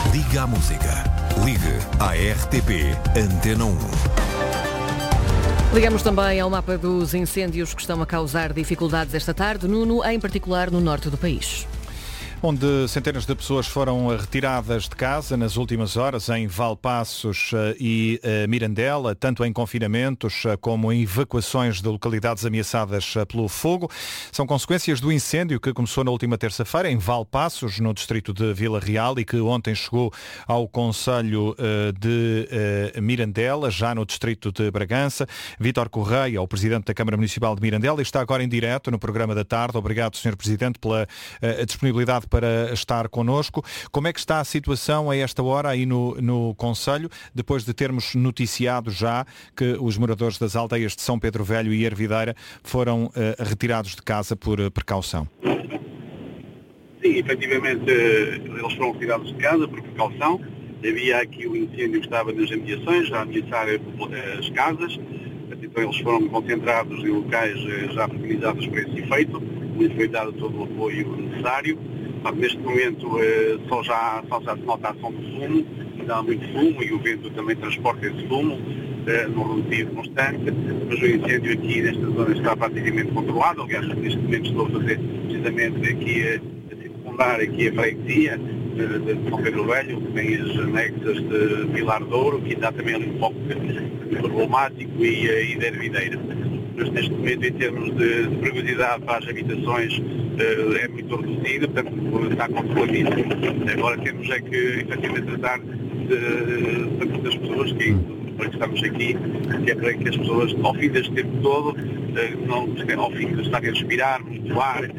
Liga à música. Ligue à RTP Antena 1. Ligamos também ao mapa dos incêndios que estão a causar dificuldades esta tarde, Nuno, em particular no norte do país. Onde centenas de pessoas foram retiradas de casa nas últimas horas em Valpaços e Mirandela, tanto em confinamentos como em evacuações de localidades ameaçadas pelo fogo. São consequências do incêndio que começou na última terça-feira em Valpaços, no distrito de Vila Real, e que ontem chegou ao concelho de Mirandela, já no distrito de Bragança. Vítor Correia, o presidente da Câmara Municipal de Mirandela, está agora em direto no programa da tarde. Obrigado, Sr. Presidente, pela disponibilidade para estar connosco. Como é que está a situação a esta hora aí no concelho, depois de termos noticiado já que os moradores das aldeias de São Pedro Velho e Ervideira foram retirados de casa por precaução? Sim, efetivamente eles foram retirados de casa por precaução. Havia aqui o incêndio que estava nas ampliações, a ameaçar as casas. Então eles foram concentrados em locais já prevenizados para esse efeito. Foi dado todo o apoio necessário. Neste momento só já se nota a ação do fumo, ainda há muito fumo e o vento também transporta esse fumo num relativo constante, mas o incêndio aqui nesta zona está praticamente controlado. Aliás, neste momento estou a fazer precisamente aqui a circundar aqui a freguesia de São Pedro Velho, que tem as anexas de Vilar de Ouro, que ainda há também ali um pouco problemático, e de Ervideira. Mas neste momento, em termos de perigosidade para as habitações, é muito reduzido, portanto está controladíssimo. Agora temos é que efetivamente tratar das pessoas que estamos aqui, que é para que as pessoas, ao fim deste tempo todo, ao fim de estarem a respirar muito ar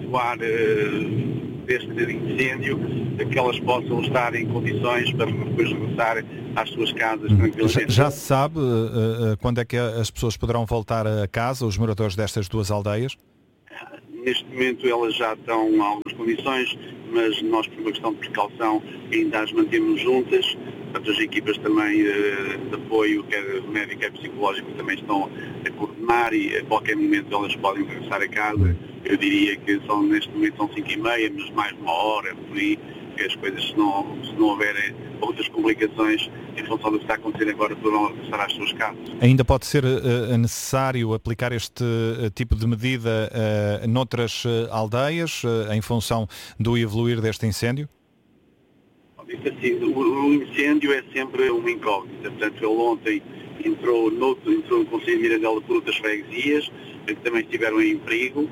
deste incêndio, que elas possam estar em condições para depois regressar às suas casas tranquilamente. Já se sabe quando é que as pessoas poderão voltar a casa, os moradores destas duas aldeias? Neste momento elas já estão em algumas condições, mas nós, por uma questão de precaução, ainda as mantemos juntas. Portanto, as equipas também de apoio, quer médico, quer psicológico, também estão a coordenar e a qualquer momento elas podem regressar a casa. Eu diria que neste momento são 5h30, mas mais de uma hora, por aí, que as coisas, se não houverem outras complicações em função do que está a acontecer agora, poderão regressar às suas casas. Ainda pode ser necessário aplicar este tipo de medida noutras aldeias, em função do evoluir deste incêndio? Assim, o incêndio é sempre uma incógnita. Portanto, ele ontem entrou no Conselho de Mirandela por outras freguesias, que também estiveram em perigo.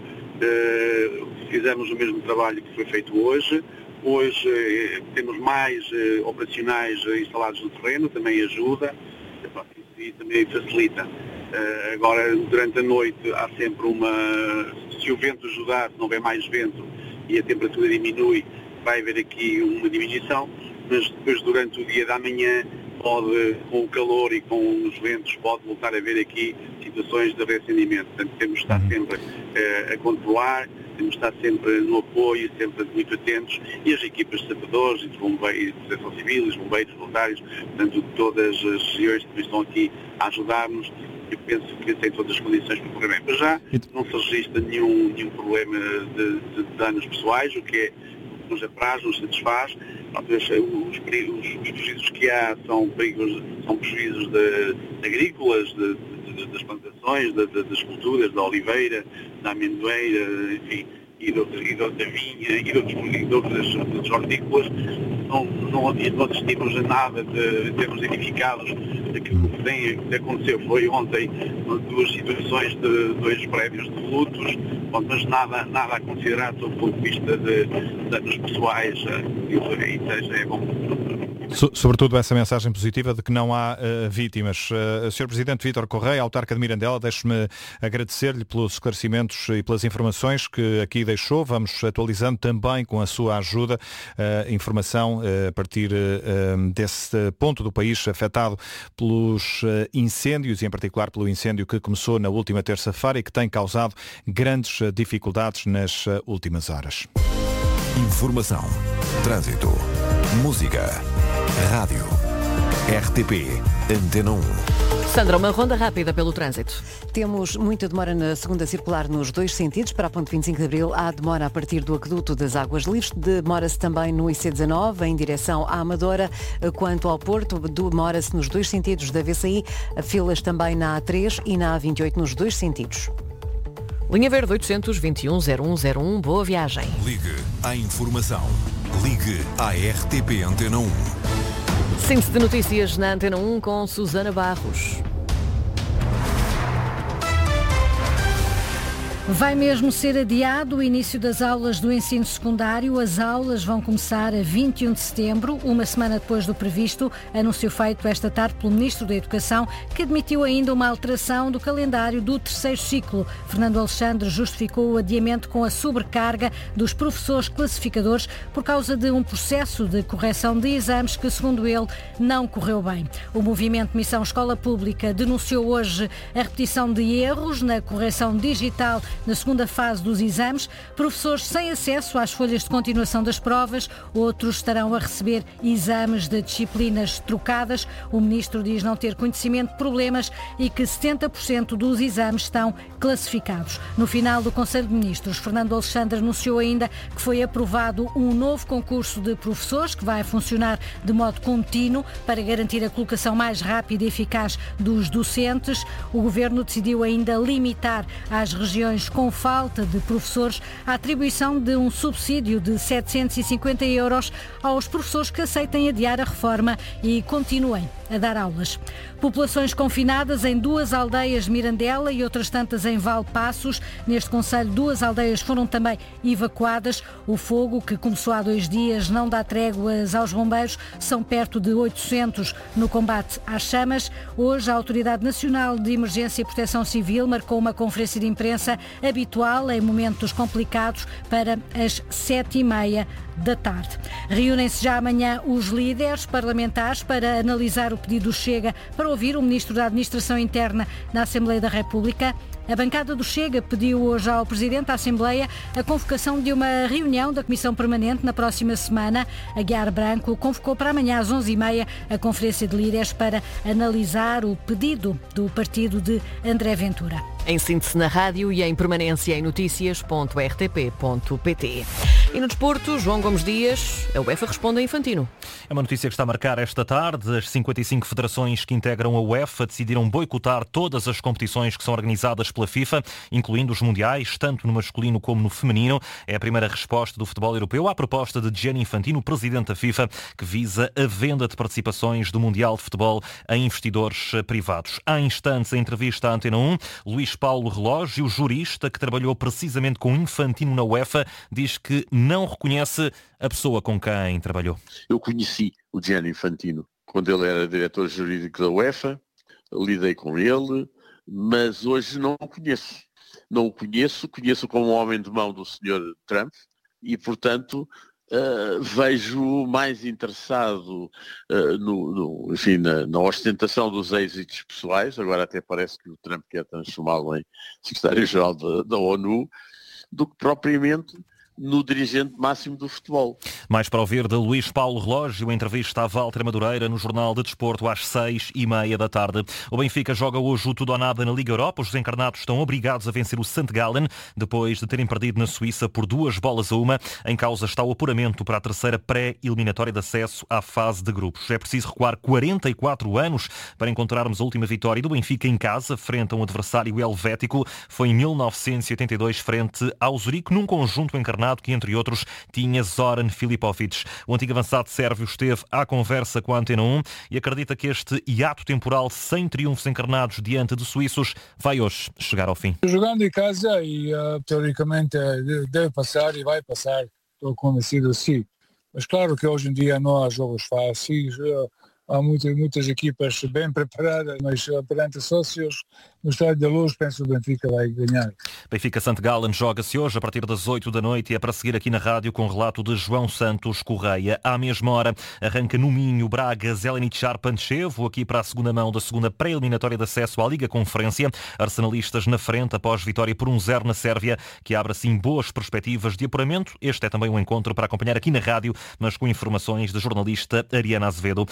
Fizemos o mesmo trabalho que foi feito hoje. Hoje temos mais operacionais instalados no terreno, também ajuda e também facilita. Agora, durante a noite, há sempre se o vento ajudar, se não houver mais vento e a temperatura diminui, vai haver aqui uma diminuição, mas depois, durante o dia da manhã, pode, com o calor e com os ventos, pode voltar a haver aqui situações de reacendimento. Portanto, temos de estar sempre a controlar, temos de estar sempre no apoio, sempre muito atentos, e as equipas de sapadores, de bombeiros, de proteção civil, os bombeiros voluntários, portanto, todas as regiões que estão aqui a ajudar-nos. Eu penso que tem todas as condições para correr bem. Mas já não se registra nenhum problema de danos pessoais, o que nos apraz, nos satisfaz. Os prejuízos que há são prejuízos agrícolas, das plantações, das culturas, da oliveira, da amendoeira, enfim, e da vinha e de outras hortícolas. Não assistimos a nada em termos edificados. Aquilo que aconteceu foi ontem duas situações de dois prédios de lutos, mas nada a considerar do ponto de vista de danos pessoais, e é bom. Sobretudo essa mensagem positiva de que não há vítimas. Sr. Presidente Vítor Correia, autarca de Mirandela, deixe-me agradecer-lhe pelos esclarecimentos e pelas informações que aqui deixou. Vamos atualizando também com a sua ajuda informação a partir desse ponto do país afetado pelos incêndios e em particular pelo incêndio que começou na última terça-feira e que tem causado grandes dificuldades nas últimas horas. Informação, trânsito, música, rádio, RTP, Antena 1. Sandra, uma ronda rápida pelo trânsito. Temos muita demora na segunda circular nos dois sentidos. Para a ponte 25 de Abril há demora a partir do aqueduto das Águas Livres. Demora-se também no IC19 em direção à Amadora. Quanto ao Porto, demora-se nos dois sentidos da VCI. Filas também na A3 e na A28 nos dois sentidos. Linha Verde 821-0101. Boa viagem. Ligue à informação. Ligue à RTP Antena 1. Síntese de notícias na Antena 1 com Susana Barros. Vai mesmo ser adiado o início das aulas do ensino secundário. As aulas vão começar a 21 de setembro, uma semana depois do previsto, anúncio feito esta tarde pelo Ministro da Educação, que admitiu ainda uma alteração do calendário do terceiro ciclo. Fernando Alexandre justificou o adiamento com a sobrecarga dos professores classificadores por causa de um processo de correção de exames que, segundo ele, não correu bem. O movimento Missão Escola Pública denunciou hoje a repetição de erros na correção digital na segunda fase dos exames, professores sem acesso às folhas de continuação das provas, outros estarão a receber exames de disciplinas trocadas. O Ministro diz não ter conhecimento de problemas e que 70% dos exames estão classificados. No final do Conselho de Ministros, Fernando Alexandre anunciou ainda que foi aprovado um novo concurso de professores que vai funcionar de modo contínuo para garantir a colocação mais rápida e eficaz dos docentes. O Governo decidiu ainda limitar às regiões com falta de professores a atribuição de um subsídio de 750 euros aos professores que aceitem adiar a reforma e continuem a dar aulas. Populações confinadas em 2 aldeias de Mirandela e outras tantas em Valpaços. Neste concelho, 2 aldeias foram também evacuadas. O fogo, que começou há 2 dias, não dá tréguas aos bombeiros. São perto de 800 no combate às chamas. Hoje, a Autoridade Nacional de Emergência e Proteção Civil marcou uma conferência de imprensa habitual em momentos complicados para as 7h30 da tarde. Reúnem-se já amanhã os líderes parlamentares para analisar o pedido do Chega para ouvir o Ministro da Administração Interna na Assembleia da República. A bancada do Chega pediu hoje ao Presidente da Assembleia a convocação de uma reunião da Comissão Permanente na próxima semana. Aguiar Branco convocou para amanhã às 11h30 a Conferência de Líderes para analisar o pedido do partido de André Ventura. Em síntese na rádio e em permanência em notícias.rtp.pt. E no desporto, João Gomes Dias, a UEFA responde a Infantino. É uma notícia que está a marcar esta tarde. As 55 federações que integram a UEFA decidiram boicotar todas as competições que são organizadas pela FIFA, incluindo os mundiais, tanto no masculino como no feminino. É a primeira resposta do futebol europeu à proposta de Gianni Infantino, presidente da FIFA, que visa a venda de participações do Mundial de Futebol a investidores privados. Há instantes, em entrevista à Antena 1, Luís Paulo Relógio, jurista que trabalhou precisamente com Infantino na UEFA, diz que não reconhece a pessoa com quem trabalhou. Eu conheci o Gianni Infantino quando ele era diretor jurídico da UEFA, lidei com ele, mas hoje não o conheço. Não o conheço como um homem de mão do Sr. Trump e, portanto, vejo mais interessado na ostentação dos êxitos pessoais, agora até parece que o Trump quer transformá-lo em secretário-geral da ONU, do que propriamente no dirigente máximo do futebol. Mais para ouvir de Luís Paulo Relógio, entrevista a Walter Madureira no Jornal de Desporto às 6h30 da tarde. O Benfica joga hoje o tudo ou nada na Liga Europa. Os encarnados estão obrigados a vencer o St. Gallen depois de terem perdido na Suíça por 2-1. Em causa está o apuramento para a terceira pré-eliminatória de acesso à fase de grupos. É preciso recuar 44 anos para encontrarmos a última vitória do Benfica em casa, frente a um adversário helvético. Foi em 1982, frente ao Zurique, num conjunto encarnado que, entre outros, tinha Zoran Filipovic. O antigo avançado sérvio esteve à conversa com a Antena 1 e acredita que este hiato temporal sem triunfos encarnados diante dos suíços vai hoje chegar ao fim. Jogando em casa e teoricamente deve passar e vai passar, estou convencido sim. Mas claro que hoje em dia não há jogos fáceis, há muitas equipas bem preparadas, mas perante sócios, no Estádio da Luz, penso que o Benfica vai ganhar. Benfica St. Gallen joga-se hoje a partir das 8 da noite e é para seguir aqui na rádio com o relato de João Santos Correia. À mesma hora, arranca no Minho, Braga, Zelenichar, Panchevo, aqui para a segunda mão da segunda pré-eliminatória de acesso à Liga Conferência. Arsenalistas na frente após vitória por 1-0 na Sérvia, que abre assim boas perspectivas de apuramento. Este é também um encontro para acompanhar aqui na rádio, mas com informações da jornalista Ariana Azevedo. Recordo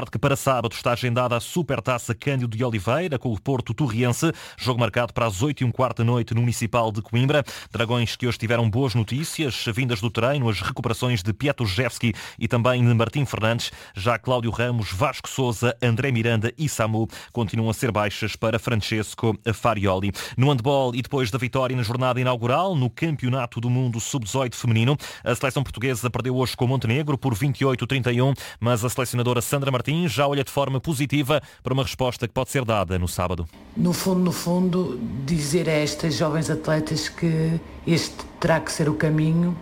Recordo que para sábado está agendada a Supertaça Cândido de Oliveira com o Porto Torriense, jogo marcado para as 8h15 da noite no Municipal de Coimbra. Dragões que hoje tiveram boas notícias, vindas do treino, as recuperações de Pietruszewski e também de Martim Fernandes. Já Cláudio Ramos, Vasco Sousa, André Miranda e Samu continuam a ser baixas para Francesco Farioli. No handball e depois da vitória na jornada inaugural no Campeonato do Mundo Sub-18 feminino, a seleção portuguesa perdeu hoje com Montenegro por 28-31, mas a selecionadora Sandra Martins já olha de forma positiva para uma resposta que pode ser dada no sábado. No fundo, dizer a estas jovens atletas que este terá que ser o caminho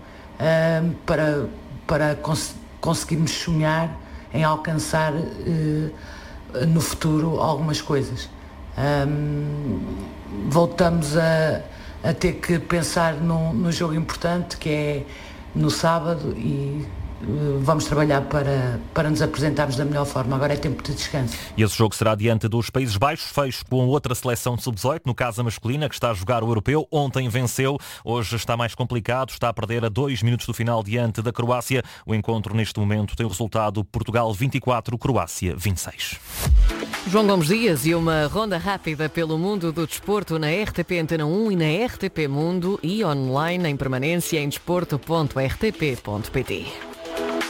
para conseguirmos sonhar em alcançar no futuro algumas coisas. Voltamos a ter que pensar no jogo importante que é no sábado e vamos trabalhar para nos apresentarmos da melhor forma. Agora é tempo de descanso. E esse jogo será diante dos Países Baixos, fecho com outra seleção de sub-18, no caso a masculina, que está a jogar o europeu. Ontem venceu, hoje está mais complicado, está a perder a 2 minutos do final diante da Croácia. O encontro neste momento tem o resultado Portugal 24, Croácia 26. João Gomes Dias e uma ronda rápida pelo mundo do desporto na RTP Antena 1 e na RTP Mundo e online em permanência em desporto.rtp.pt.